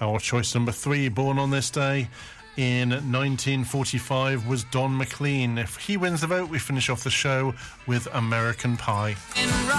Our choice number 3, born on this day in 1945, was Don McLean. If he wins the vote, we finish off the show with American Pie.